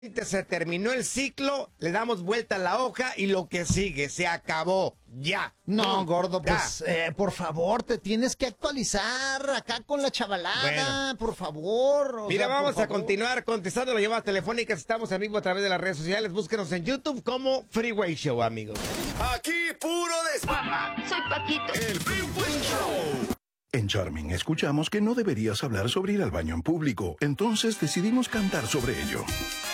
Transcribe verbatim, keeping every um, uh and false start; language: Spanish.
Se terminó el ciclo, le damos vuelta a la hoja y lo que sigue, se acabó, ya. No, gordo, ya. pues, eh, por favor, te tienes que actualizar acá con la chavalada, Bueno. por favor. o Mira, sea, vamos por a favor. continuar contestando las llamadas telefónicas. Estamos en vivo a través de las redes sociales. Búsquenos en YouTube como Freeway Show, amigos. Aquí puro des... Mamá, soy Paquito. El Freeway Show. En Charming escuchamos que no deberías hablar sobre ir al baño en público, entonces decidimos cantar sobre ello.